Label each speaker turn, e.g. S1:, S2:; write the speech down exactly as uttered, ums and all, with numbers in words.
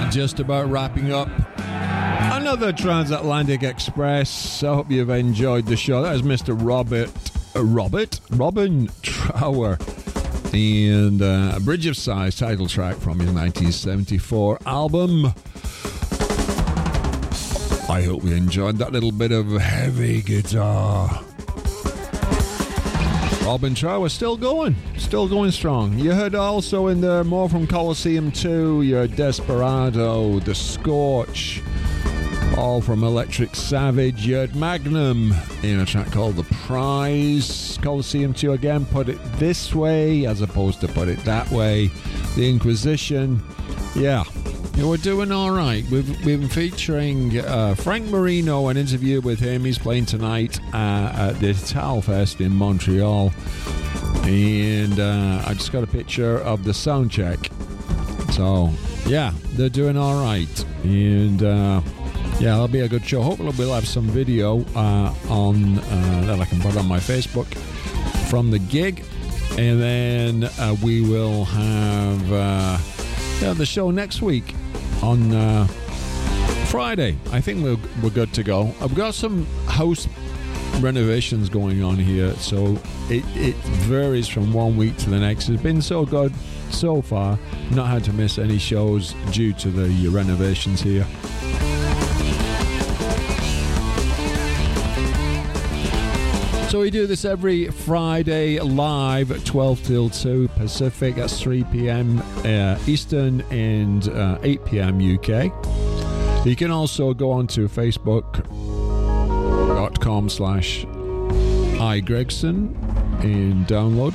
S1: Just about wrapping up another Transatlantic Express. I hope you've enjoyed the show. That is Mister Robert, uh, Robert, Robin Trower, and uh, a Bridge of Sighs title track from his nineteen seventy-four album. I hope you enjoyed that little bit of heavy guitar. Robin Trower still going, still going strong. You heard also in there more from Colosseum two, your Desperado, The Scorch, all from Electric Savage. You heard Magnum in a track called The Prize. Colosseum two again, Put It This Way as opposed to Put It That Way. The Inquisition, yeah. We're doing all right. We've, we've been featuring uh, Frank Marino, an interview with him. He's playing tonight uh, at the Talfest in Montreal. And uh, I just got a picture of the sound check. So, yeah, they're doing all right. And, uh, yeah, that'll be a good show. Hopefully we'll have some video uh, on uh, that I can put on my Facebook from the gig. And then uh, we will have uh, yeah, the show next week. On uh, Friday, I think we're, we're good to go. I've got some house renovations going on here, so it, it varies from one week to the next. It's been so good so far. Not had to miss any shows due to the renovations here. So we do this every Friday live at twelve till two Pacific. That's three p.m. Uh, Eastern and uh, eight p.m. U K. You can also go on to facebook.com slash igregson and download